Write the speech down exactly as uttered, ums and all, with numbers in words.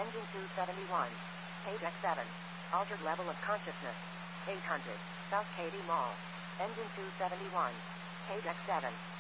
Engine two seventy-one. Page X seven. Altered level of consciousness. eight hundred. South Katy Mall. Engine two seventy-one. Page X seven.